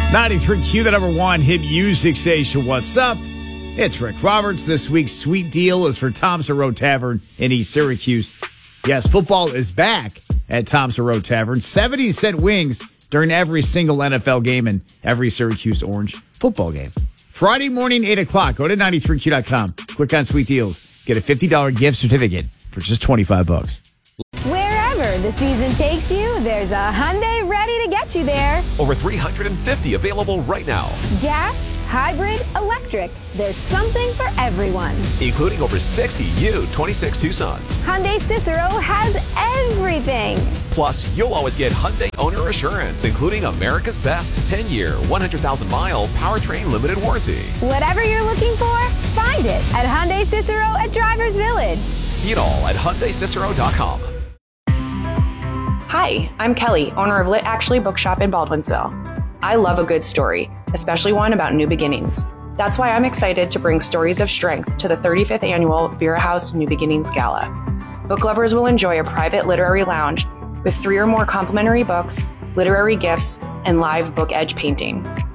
93Q, the number one hit music station. What's up? It's Rick Roberts. This week's sweet deal is for Thompson Road Tavern in East Syracuse. Yes, football is back at Thompson Road Tavern. 70-cent wings during every single NFL game and every Syracuse Orange football game. Friday morning, 8 o'clock. Go to 93Q.com. Click on Sweet Deals. Get a $50 gift certificate for just $25. Wherever the season takes you, there's a Hyundai ready to get you there. Over 350 available right now. Gas, hybrid, electric. There's something for everyone. Including over 60 new 26 Tucsons. Hyundai Cicero has everything. Plus, you'll always get Hyundai Owner Assurance, including America's best 10-year, 100,000-mile powertrain limited warranty. Whatever you're looking for, find it at Hyundai Cicero at Drivers Village. See it all at HyundaiCicero.com. Hi, I'm Kelly, owner of Lit Actually Bookshop in Baldwinsville. I love a good story, especially one about new beginnings. That's why I'm excited to bring stories of strength to the 35th annual Vera House New Beginnings Gala. Book lovers will enjoy a private literary lounge with 3 or more complimentary books, literary gifts, and live book edge painting.